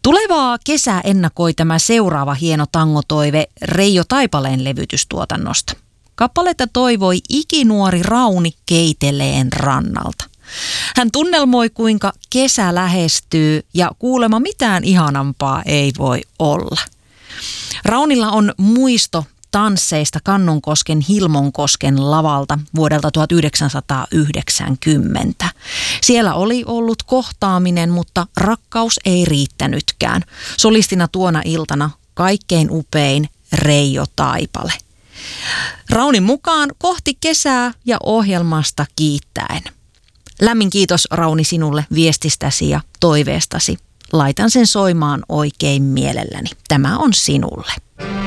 Tulevaa kesää ennakoi tämä seuraava hieno tangotoive Reijo Taipaleen levytystuotannosta. Kappaletta toivoi ikinuori Rauni Keiteleen rannalta. Hän tunnelmoi, kuinka kesä lähestyy ja kuulemma mitään ihanampaa ei voi olla. Raunilla on muisto tansseista Kannonkosken Hilmonkosken lavalta vuodelta 1990. Siellä oli ollut kohtaaminen, mutta rakkaus ei riittänytkään. Solistina tuona iltana kaikkein upein Reijo Taipale. Raunin mukaan kohti kesää ja ohjelmasta kiittäen. Lämmin kiitos Rauni sinulle viestistäsi ja toiveestasi. Laitan sen soimaan oikein mielelläni. Tämä on sinulle.